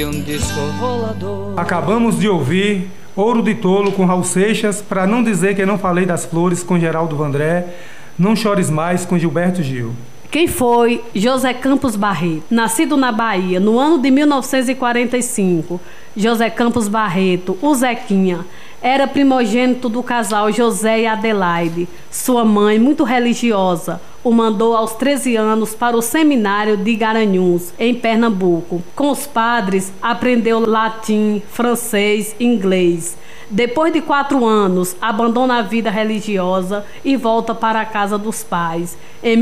Um disco rolador. Acabamos de ouvir Ouro de Tolo com Raul Seixas, para não dizer que não falei das flores com Geraldo Vandré, Não Chores Mais com Gilberto Gil. Quem foi José Campos Barreto? Nascido na Bahia no ano de 1945, José Campos Barreto, o Zequinha, era primogênito do casal José e Adelaide. Sua mãe, muito religiosa, o mandou aos 13 anos para o seminário de Garanhuns, em Pernambuco. Com os padres, aprendeu latim, francês e inglês. Depois de 4 anos, abandona a vida religiosa e volta para a casa dos pais. Em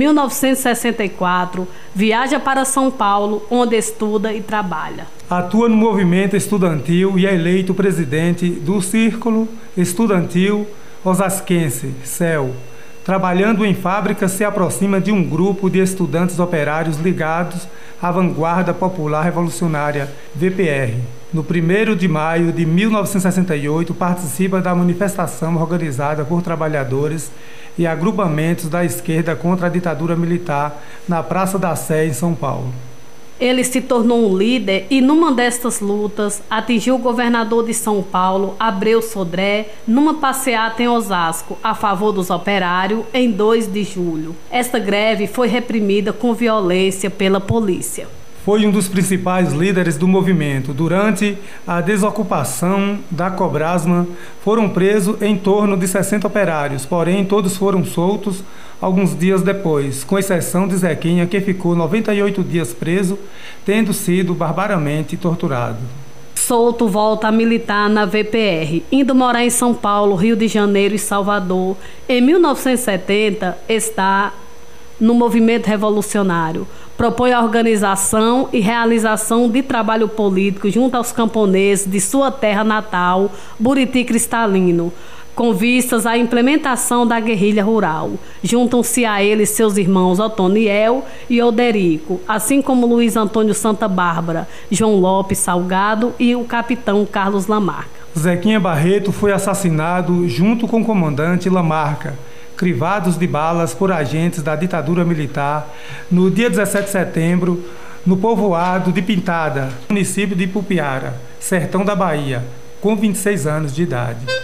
1964, viaja para São Paulo, onde estuda e trabalha. Atua no movimento estudantil e é eleito presidente do Círculo Estudantil Osasquense, CEL. Trabalhando em fábrica, se aproxima de um grupo de estudantes operários ligados à Vanguarda Popular Revolucionária, VPR. No 1º de maio de 1968, participa da manifestação organizada por trabalhadores e agrupamentos da esquerda contra a ditadura militar na Praça da Sé, em São Paulo. Ele se tornou um líder e, numa destas lutas, atingiu o governador de São Paulo, Abreu Sodré, numa passeata em Osasco, a favor dos operários, em 2 de julho. Esta greve foi reprimida com violência pela polícia. Foi um dos principais líderes do movimento. Durante a desocupação da Cobrasma, foram presos em torno de 60 operários, porém todos foram soltos alguns dias depois, com exceção de Zequinha, que ficou 98 dias preso, tendo sido barbaramente torturado. Solto, volta a militar na VPR, indo morar em São Paulo, Rio de Janeiro e Salvador. Em 1970, está no movimento revolucionário. Propõe a organização e realização de trabalho político junto aos camponeses de sua terra natal, Buriti Cristalino, com vistas à implementação da guerrilha rural. Juntam-se a ele seus irmãos Otoniel e Oderico, assim como Luiz Antônio Santa Bárbara, João Lopes Salgado e o capitão Carlos Lamarca. Zequinha Barreto foi assassinado junto com o comandante Lamarca, crivados de balas por agentes da ditadura militar, no dia 17 de setembro, no povoado de Pintada, município de Pupiara, sertão da Bahia, com 26 anos de idade.